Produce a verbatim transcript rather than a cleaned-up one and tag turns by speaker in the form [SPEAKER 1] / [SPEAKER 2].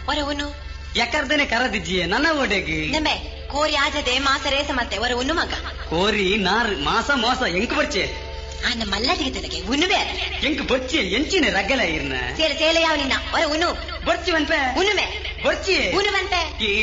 [SPEAKER 1] ಒರ ಉನು
[SPEAKER 2] ಯಾಕರ್ದೇನೆ ಕರದಿಜ್ಜಿಯೇ ನನ್ನ ಓಡೆಗೆ
[SPEAKER 1] ನೆಂಬೆ ಕೋರಿ ಆಜದೆ ಮಾಸ ರೇಸ ಮತ್ತೆ ಒರ ಉನು ಮಗ
[SPEAKER 2] ಕೋರಿ ನಾರ್ ಮಾಸ ಮೋಸ ಎಂಕ್ ಬರ್ಚೆ
[SPEAKER 1] ಆನ ಮಲ್ಲದಿಗೆ ತನಗೆ ಉನು ಬೇರೆ
[SPEAKER 2] ಎಂಕ್ ಬರ್ಚೆ ಎಂಚಿನ ರಗ್ಗಲ ಇರ್ನ
[SPEAKER 1] ಸೇಲೆ ಸೇಲೆ ಯಾವ ನಿನ್ನ ಒರ ಉನು
[SPEAKER 2] ಬರ್ಚಿವಂತೆ
[SPEAKER 1] ಉನುಮೆ
[SPEAKER 2] ಬರ್ಚಿ
[SPEAKER 1] ಉನುವಂತೆ